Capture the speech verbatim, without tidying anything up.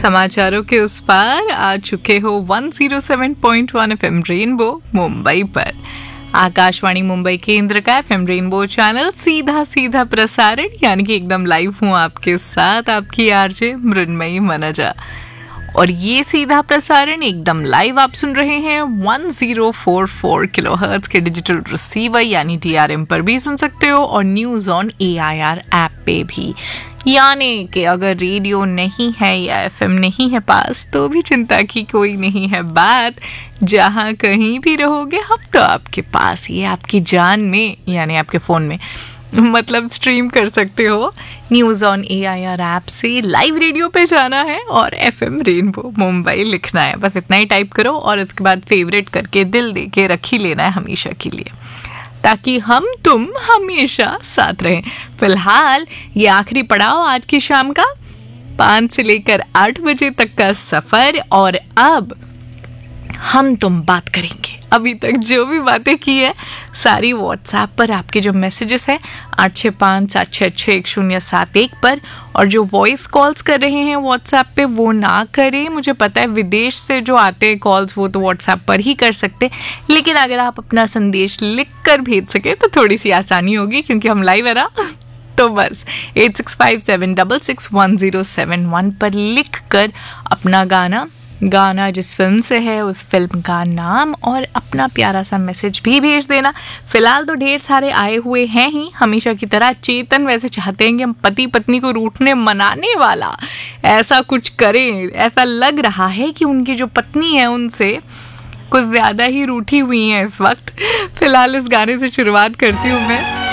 समाचारों के उस पार आ चुके हो एक सौ सात पॉइंट एक एफएम रेनबो मुंबई पर। आकाशवाणी मुंबई केंद्र का एफएम रेनबो चैनल सीधा सीधा प्रसारण, यानी कि एकदम लाइव हूँ आपके साथ, आपकी आरजे मृन्मयी मनजा। और ये सीधा प्रसारण एकदम लाइव आप सुन रहे हैं एक सौ चौवालीस किलोहर्ट्ज के डिजिटल रिसीवर यानी डीआरएम पर भी सुन सकते हो, और न्यूज़ ऑन एआईआर ऐप पे भी। यानी कि अगर रेडियो नहीं है या एफएम नहीं है पास तो भी चिंता की कोई नहीं है बात। जहाँ कहीं भी रहोगे हम तो आपके पास, ये आपकी जान में यानी आपके फ़ोन में, मतलब स्ट्रीम कर सकते हो। न्यूज़ ऑन एआईआर ऐप से लाइव रेडियो पे जाना है और एफएम रेनबो मुंबई लिखना है, बस इतना ही टाइप करो और उसके बाद फेवरेट करके दिल दे के रख ही लेना है हमेशा के लिए, ताकि हम तुम हमेशा साथ रहें। फिलहाल ये आखिरी पड़ाव आज की शाम का पाँच से लेकर आठ बजे तक का सफर, और अब हम तुम बात करेंगे। अभी तक जो भी बातें की है सारी व्हाट्सएप पर, आपके जो मैसेजेस हैं आठ छः पाँच सात छः छः एक शून्य सात एक पर, और जो वॉइस कॉल्स कर रहे हैं व्हाट्सएप पे वो ना करें। मुझे पता है विदेश से जो आते हैं कॉल्स वो तो व्हाट्सएप पर ही कर सकते, लेकिन अगर आप अपना संदेश लिख कर भेज सके तो थोड़ी सी आसानी होगी, क्योंकि हम लाइव है ना। तो बस eight six five seven double six one zero seven one पर लिख कर अपना गाना गाना जिस फिल्म से है उस फिल्म का नाम और अपना प्यारा सा मैसेज भी भेज देना। फिलहाल तो ढेर सारे आए हुए हैं ही, हमेशा की तरह। चेतन वैसे चाहते हैं कि हम पति पत्नी को रूठने मनाने वाला ऐसा कुछ करें। ऐसा लग रहा है कि उनकी जो पत्नी है उनसे कुछ ज़्यादा ही रूठी हुई हैं इस वक्त। फिलहाल इस गाने से शुरुआत करती हूँ मैं।